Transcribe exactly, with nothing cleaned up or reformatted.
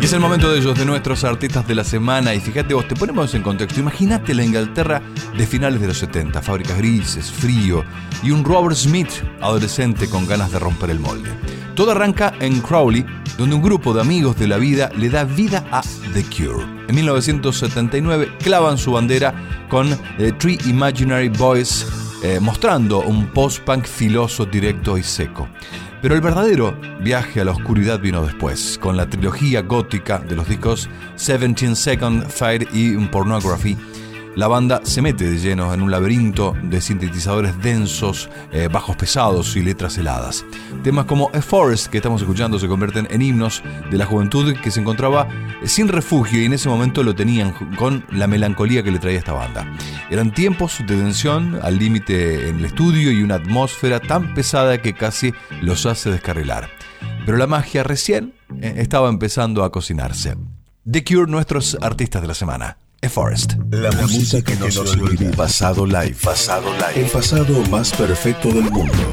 Y es el momento de ellos, de nuestros artistas de la semana. Y fíjate vos, te ponemos en contexto. Imagínate la Inglaterra de finales de los setenta, fábricas grises, frío y un Robert Smith adolescente con ganas de romper el molde. Todo arranca en Crawley, donde un grupo de amigos de la vida le da vida a The Cure. En mil novecientos setenta y nueve clavan su bandera con eh, Three Imaginary Boys, eh, mostrando un post-punk filoso, directo y seco. Pero el verdadero viaje a la oscuridad vino después, con la trilogía gótica de los discos seventeen Second Fire y Pornography. La banda se mete de lleno en un laberinto de sintetizadores densos, eh, bajos pesados y letras heladas. Temas como A Forest, que estamos escuchando, se convierten en himnos de la juventud que se encontraba sin refugio, y en ese momento lo tenían con la melancolía que le traía esta banda. Eran tiempos de tensión al límite en el estudio y una atmósfera tan pesada que casi los hace descarrilar. Pero la magia recién eh, estaba empezando a cocinarse. The Cure, nuestros artistas de la semana. A Forest. La, la música que nos olvida. Pasado live. Pasado live. El pasado más perfecto del mundo.